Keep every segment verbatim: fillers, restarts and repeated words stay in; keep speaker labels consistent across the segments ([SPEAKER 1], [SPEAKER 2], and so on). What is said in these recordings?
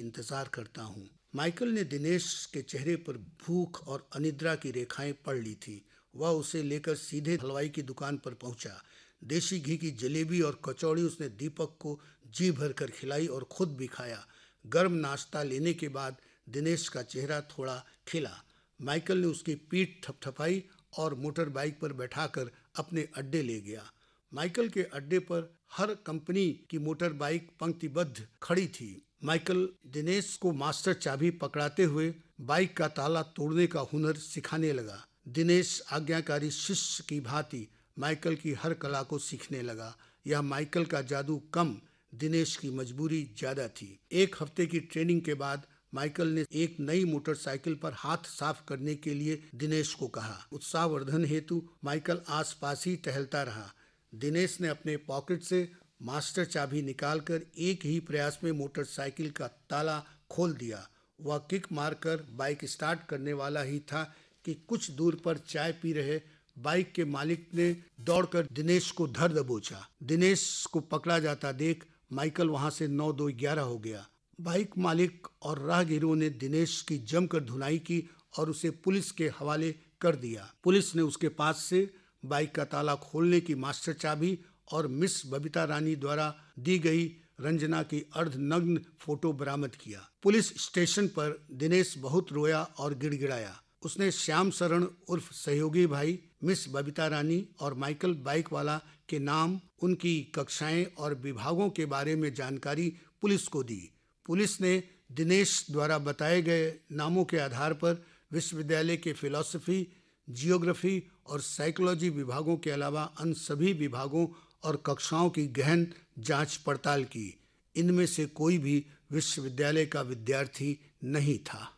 [SPEAKER 1] इंतजार करता हूँ। माइकल ने दिनेश के चेहरे पर भूख और अनिद्रा की रेखाएं पढ़ ली थी। वह उसे लेकर सीधे हलवाई की दुकान पर पहुंचा। देसी घी की जलेबी और कचौड़ी उसने दीपक को जी भर कर खिलाई और खुद भी खाया। गर्म नाश्ता लेने के बाद दिनेश का चेहरा थोड़ा खिला। माइकल ने उसकी पीठ थपथपाई और मोटर बाइक पर बैठाकर अपने अड्डे ले गया। माइकल के अड्डे पर हर कंपनी की मोटर बाइक पंक्तिबद्ध खड़ी थी। माइकल दिनेश को मास्टर चाबी पकड़ाते हुए बाइक का ताला तोड़ने का हुनर सिखाने लगा। दिनेश आज्ञाकारी शिष्य की भांति माइकल की हर कला को सीखने लगा। यह माइकल का जादू कम, दिनेश की मजबूरी ज्यादा थी। एक हफ्ते की ट्रेनिंग के बाद माइकल ने एक नई मोटरसाइकिल पर हाथ साफ करने के लिए दिनेश को कहा। उत्साहवर्धन हेतु माइकल आसपास ही टहलता रहा। दिनेश ने अपने पॉकेट से मास्टर चाबी निकालकर एक ही प्रयास में मोटरसाइकिल का ताला खोल दिया। वह किक मारकर बाइक स्टार्ट करने वाला ही था कि कुछ दूर पर चाय पी रहे बाइक के मालिक ने दौड़कर दिनेश को धर दबोचा। दिनेश को पकड़ा जाता देख माइकल वहां से नौ दो ग्यारह हो गया। बाइक मालिक और राहगीरों ने दिनेश की जमकर धुनाई की और उसे पुलिस के हवाले कर दिया। पुलिस ने उसके पास से बाइक का ताला खोलने की मास्टर चाबी और मिस बबीता रानी द्वारा दी गई रंजना की अर्धनग्न फोटो बरामद किया। पुलिस स्टेशन पर दिनेश बहुत रोया और गिड़गिड़ाया। उसने श्याम शरण उर्फ सहयोगी भाई, मिस बबीता रानी और माइकल बाइक वाला के नाम, उनकी कक्षाएं और विभागों के बारे में जानकारी पुलिस को दी। पुलिस ने दिनेश द्वारा बताए गए नामों के आधार पर विश्वविद्यालय के फिलॉसफी, जियोग्राफी और साइकोलॉजी विभागों के अलावा अन्य सभी विभागों और कक्षाओं की गहन जांच पड़ताल की। इनमें से कोई भी विश्वविद्यालय का विद्यार्थी नहीं था।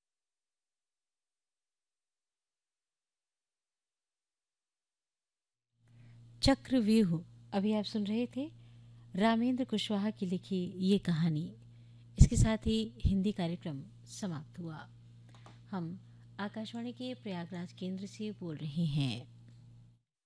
[SPEAKER 2] चक्रव्यूह अभी आप सुन रहे थे रामेंद्र कुशवाहा की लिखी ये कहानी। इसके साथ ही हिंदी कार्यक्रम समाप्त हुआ। हम आकाशवाणी के प्रयागराज केंद्र से बोल रहे हैं।